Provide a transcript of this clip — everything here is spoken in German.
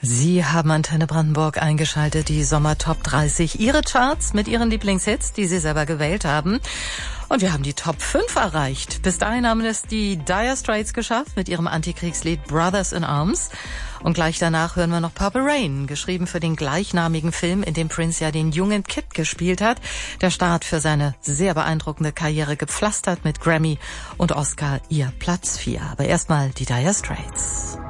Sie haben Antenne Brandenburg eingeschaltet, die Sommer Top 30. Ihre Charts mit Ihren Lieblingshits, die Sie selber gewählt haben. Und wir haben die Top 5 erreicht. Bis dahin haben es die Dire Straits geschafft mit ihrem Antikriegslied Brothers in Arms. Und gleich danach hören wir noch Purple Rain, geschrieben für den gleichnamigen Film, in dem Prince ja den jungen Kid gespielt hat. Der Start für seine sehr beeindruckende Karriere gepflastert mit Grammy und Oscar, ihr Platz 4. Aber erstmal die Dire Straits.